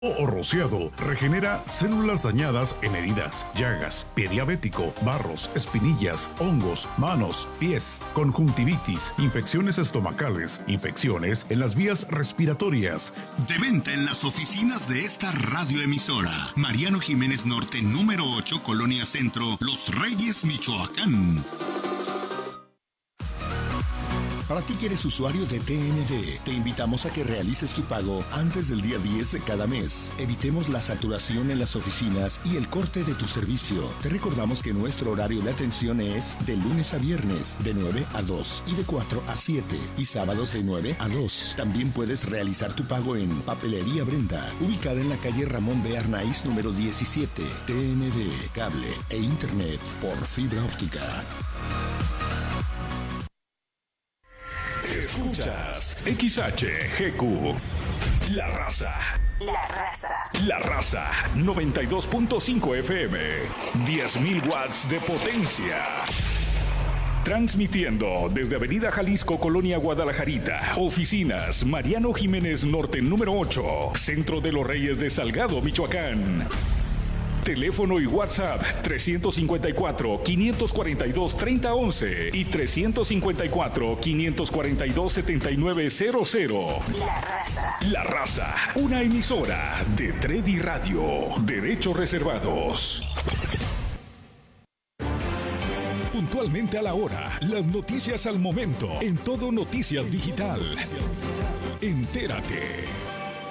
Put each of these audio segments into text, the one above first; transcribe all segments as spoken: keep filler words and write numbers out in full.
o rociado regenera células dañadas en heridas, llagas, pie diabético, barros, espinillas, hongos, manos, pies, conjuntivitis, infecciones estomacales, infecciones en las vías respiratorias. De venta en las oficinas de esta radioemisora. Mariano Jiménez Norte, número ocho, Colonia Centro, Los Reyes, Michoacán. Para ti que eres usuario de T N D, te invitamos a que realices tu pago antes del día diez de cada mes. Evitemos la saturación en las oficinas y el corte de tu servicio. Te recordamos que nuestro horario de atención es de lunes a viernes, de nueve a dos y de cuatro a siete, y sábados de nueve a dos. También puedes realizar tu pago en Papelería Brenda, ubicada en la calle Ramón B. Arnaiz, número diecisiete. T N D, cable e internet por fibra óptica. Escuchas X H G Q, La Raza. La Raza. La Raza, noventa y dos punto cinco F M, diez mil watts de potencia. Transmitiendo desde Avenida Jalisco, Colonia Guadalajarita. Oficinas Mariano Jiménez Norte, número ocho, Centro de los Reyes de Salgado, Michoacán. Teléfono y WhatsApp trescientos cincuenta y cuatro, quinientos cuarenta y dos, treinta once y trescientos cincuenta y cuatro, quinientos cuarenta y dos, setenta y nueve cero cero. La Raza. La Raza, una emisora de Tredi Radio. Derechos reservados. Puntualmente a la hora, las noticias al momento, en Todo Noticias Digital. Entérate.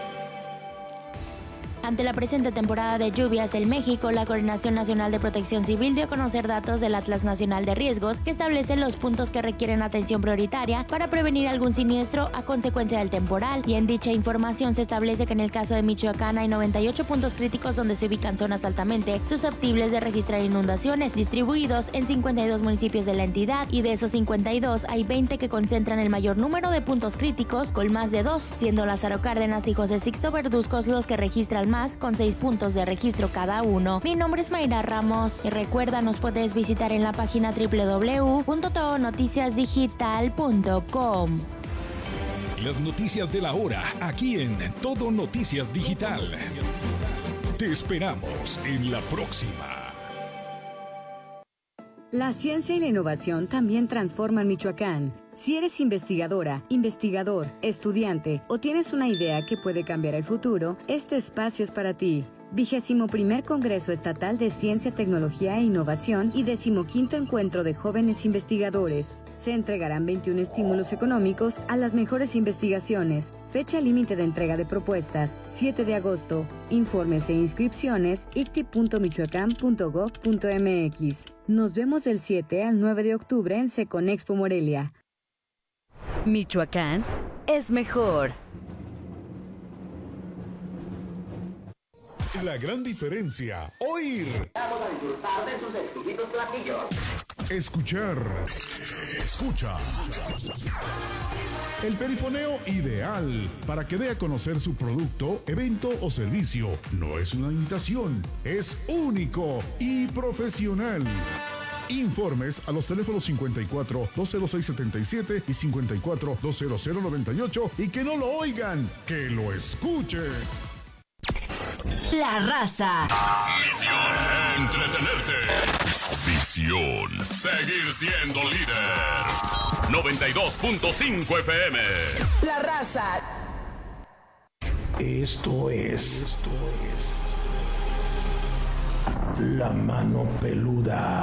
Ante la presente temporada de lluvias en México, la Coordinación Nacional de Protección Civil dio a conocer datos del Atlas Nacional de Riesgos que establecen los puntos que requieren atención prioritaria para prevenir algún siniestro a consecuencia del temporal, y en dicha información se establece que en el caso de Michoacán hay noventa y ocho puntos críticos donde se ubican zonas altamente susceptibles de registrar inundaciones, distribuidos en cincuenta y dos municipios de la entidad, y de esos cincuenta y dos hay veinte que concentran el mayor número de puntos críticos con más de dos, siendo Lázaro Cárdenas y José Sixto Verduzcos los que registran más, con seis puntos de registro cada uno. Mi nombre es Mayra Ramos y recuerda, nos puedes visitar en la página doble u doble u doble u punto todo noticias digital punto com. Las noticias de la hora, aquí en Todo Noticias Digital. Te esperamos en la próxima. La ciencia y la innovación también transforman Michoacán. Si eres investigadora, investigador, estudiante o tienes una idea que puede cambiar el futuro, este espacio es para ti. Vigésimo primer Congreso Estatal de Ciencia, Tecnología e Innovación y decimoquinto Encuentro de Jóvenes Investigadores. Se entregarán veintiún estímulos económicos a las mejores investigaciones. Fecha límite de entrega de propuestas, siete de agosto. Informes e inscripciones, i c t i punto michoacán punto gob punto m x. Nos vemos del siete al nueve de octubre en Seconexpo Morelia. Michoacán es mejor. La gran diferencia, oír. Vamos a disfrutar de sus exquisitos platillos. Escuchar. Escucha. El perifoneo ideal para que dé a conocer su producto, evento o servicio. No es una imitación, es único y profesional. Informes a los teléfonos cincuenta y cuatro, dos cero seis, setenta y siete y cincuenta y cuatro, dos cero cero, noventa y ocho, y que no lo oigan, que lo escuchen. La Raza. Misión: entretenerte. Visión: seguir siendo líder. noventa y dos punto cinco F M. La Raza. Esto es. Esto es. La Mano Peluda.